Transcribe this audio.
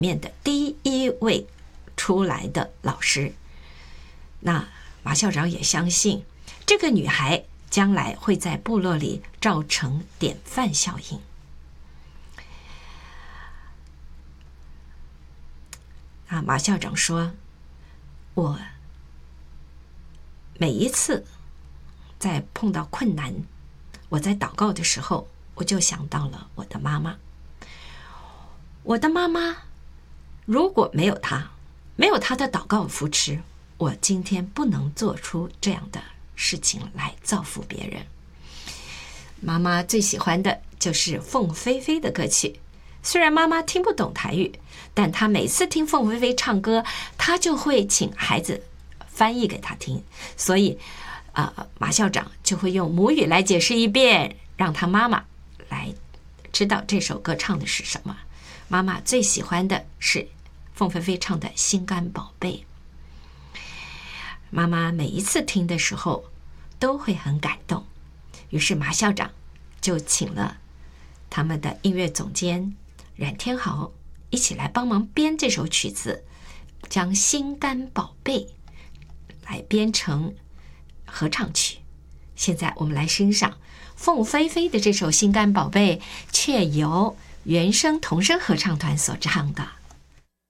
面的第一位出来的老师。那马校长也相信这个女孩将来会在部落里造成典范效应。马校长说，我每一次在碰到困难，我在祷告的时候，我就想到了我的妈妈。我的妈妈如果没有她的祷告扶持，我今天不能做出这样的事情来造福别人。妈妈最喜欢的就是凤飞飞的歌曲，虽然妈妈听不懂台语，但她每次听凤飞飞唱歌，她就会请孩子翻译给她听，所以马校长就会用母语来解释一遍，让她妈妈来知道这首歌唱的是什么。妈妈最喜欢的是凤飞飞唱的《心肝宝贝》。妈妈每一次听的时候都会很感动，于是马校长就请了他们的音乐总监冉天豪一起来帮忙编这首曲子，将《心肝宝贝》来编成合唱曲。现在我们来欣赏凤飞飞的这首《心肝宝贝》，却由原声童声合唱团所唱的。